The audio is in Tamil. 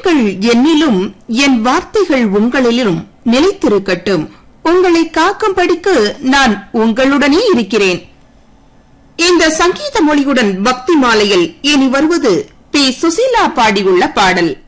எண்ணங்கள் என்னிலும் என் வார்த்தைகள் உங்களிலும் நிலைத்திருக்கட்டும். உங்களை காக்கும்படிக்கு நான் உங்களுடனே இருக்கிறேன். இந்த சங்கீத மொழியுடன் பக்தி மாலையில் இனி வருவது பி. சுசீலா பாடியுள்ள பாடல்.